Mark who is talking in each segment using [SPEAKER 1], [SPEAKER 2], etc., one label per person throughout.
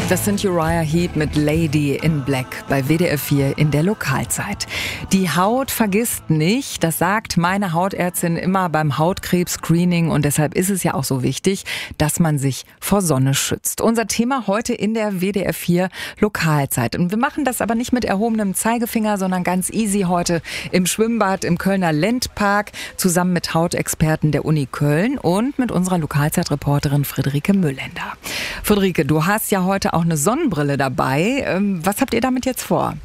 [SPEAKER 1] Das sind Uriah Heep mit Lady in Black bei WDR 4 in der Lokalzeit. Die Haut vergisst nicht, das sagt meine Hautärztin immer beim Hautkrebs-Screening und deshalb ist es ja auch so wichtig, dass man sich vor Sonne schützt. Unser Thema heute in der WDR 4 Lokalzeit. Und wir machen das aber nicht mit erhobenem Zeigefinger, sondern ganz easy heute im Schwimmbad im Kölner Ländpark zusammen mit Hautexperten der Uni Köln und mit unserer Lokalzeitreporterin Friederike Müllender. Friederike, du hast ja heute auch eine Sonnenbrille dabei. Was habt ihr damit jetzt vor?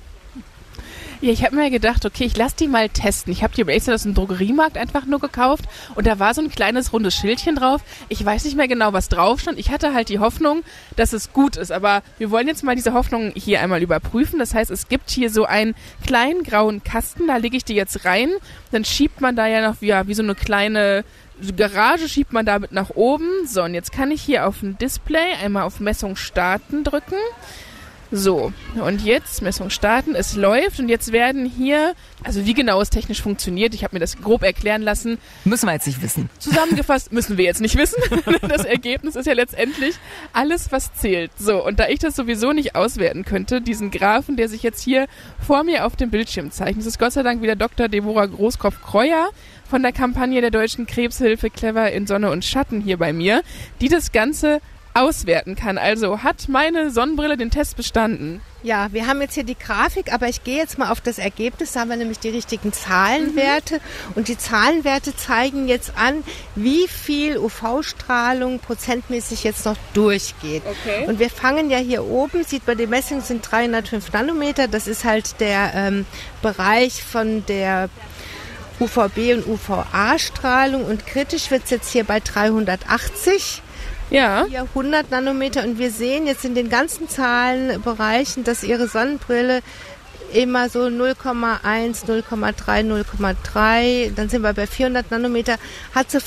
[SPEAKER 2] Ja, ich habe mir gedacht, okay, ich lasse die mal testen. Ich habe die extra aus dem Drogeriemarkt einfach nur gekauft und da war so ein kleines rundes Schildchen drauf. Ich weiß nicht mehr genau, was drauf stand. Ich hatte halt die Hoffnung, dass es gut ist, aber wir wollen jetzt mal diese Hoffnung hier einmal überprüfen. Das heißt, es gibt hier so einen kleinen grauen Kasten, da lege ich die jetzt rein. Dann schiebt man da ja noch wie so eine kleine Garage, schiebt man damit nach oben. So, und jetzt kann ich hier auf dem Display einmal auf Messung starten drücken. So, und jetzt Messung starten, es läuft und jetzt werden hier, also wie genau es technisch funktioniert, ich habe mir das grob erklären lassen.
[SPEAKER 1] Müssen wir jetzt nicht wissen.
[SPEAKER 2] Zusammengefasst müssen wir jetzt nicht wissen. Das Ergebnis ist ja letztendlich alles, was zählt. So, und da ich das sowieso nicht auswerten könnte, diesen Graphen, der sich jetzt hier vor mir auf dem Bildschirm zeichnet, das ist Gott sei Dank wieder Dr. Deborah Großkopf-Kreuer von der Kampagne der Deutschen Krebshilfe Clever in Sonne und Schatten hier bei mir, die das Ganze auswerten kann. Also hat meine Sonnenbrille den Test bestanden?
[SPEAKER 3] Ja, wir haben jetzt hier die Grafik, aber ich gehe jetzt mal auf das Ergebnis. Da haben wir nämlich die richtigen Zahlenwerte. Und die Zahlenwerte zeigen jetzt an, wie viel UV-Strahlung prozentmäßig jetzt noch durchgeht.
[SPEAKER 2] Okay.
[SPEAKER 3] Und wir fangen ja hier oben, sieht man, die Messungen sind 305 Nanometer. Das ist halt der Bereich von der UVB- und UVA-Strahlung. Und kritisch wird es jetzt hier bei 380.
[SPEAKER 2] Ja.
[SPEAKER 3] 400 Nanometer und wir sehen jetzt in den ganzen Zahlenbereichen, dass ihre Sonnenbrille immer so 0,1, 0,3, 0,3, dann sind wir bei 400 Nanometer, hat so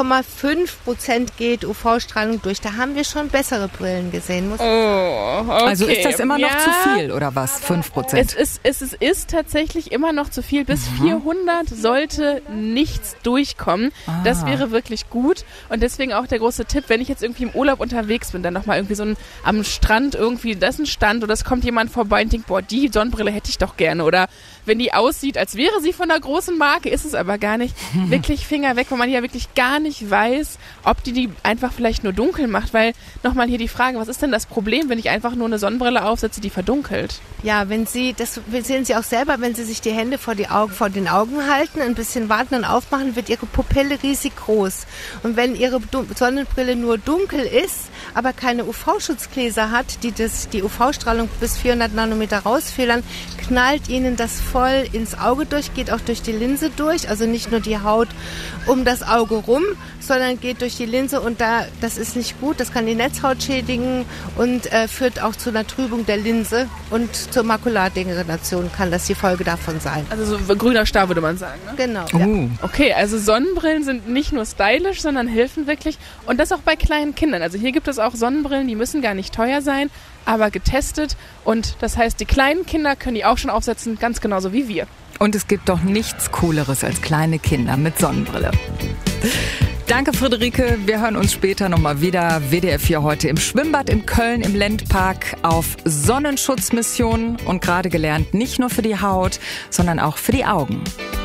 [SPEAKER 3] 5,5% geht UV-Strahlung durch. Da haben wir schon bessere Brillen gesehen.
[SPEAKER 2] Okay.
[SPEAKER 1] Also ist das immer noch zu viel oder was? 5%?
[SPEAKER 2] Es ist tatsächlich immer noch zu viel. Bis 400 sollte nichts durchkommen. Das wäre wirklich gut. Und deswegen auch der große Tipp, wenn ich jetzt irgendwie im Urlaub unterwegs bin, dann nochmal irgendwie so am Strand irgendwie, das ist ein Stand oder es kommt jemand vorbei und denkt, boah, die Sonnenbrille hätte ich doch gerne. Oder wenn die aussieht, als wäre sie von einer großen Marke, ist es aber gar nicht. Wirklich Finger weg, weil man ja wirklich gar nicht weiß, ob die einfach vielleicht nur dunkel macht. Weil nochmal hier die Frage, was ist denn das Problem, wenn ich einfach nur eine Sonnenbrille aufsetze, die verdunkelt?
[SPEAKER 3] Ja, das sehen Sie auch selber, wenn Sie sich die Hände vor den Augen halten, ein bisschen warten und aufmachen, wird Ihre Pupille riesig groß. Und wenn Ihre Sonnenbrille nur dunkel ist, aber keine UV-Schutzgläser hat, die UV-Strahlung bis 400 Nanometer rausfiltern, knallt Ihnen das voll ins Auge durch, geht auch durch die Linse durch, also nicht nur die Haut um das Auge rum, sondern geht durch die Linse und das ist nicht gut, das kann die Netzhaut schädigen und führt auch zu einer Trübung der Linse und zur Makulardegeneration kann das die Folge davon sein.
[SPEAKER 2] Also so grüner Star würde man sagen, ne?
[SPEAKER 3] Genau. Ja.
[SPEAKER 2] Okay, also Sonnenbrillen sind nicht nur stylisch, sondern helfen wirklich und das auch bei kleinen Kindern. Also hier gibt es auch Sonnenbrillen, die müssen gar nicht teuer sein, aber getestet und das heißt, die kleinen Kinder können die auch schon aufsetzen, ganz genauso wie wir.
[SPEAKER 1] Und es gibt doch nichts Cooleres als kleine Kinder mit Sonnenbrille. Danke, Friederike. Wir hören uns später nochmal wieder. WDR 4 heute im Schwimmbad in Köln im Ländpark auf Sonnenschutzmission und gerade gelernt, nicht nur für die Haut, sondern auch für die Augen.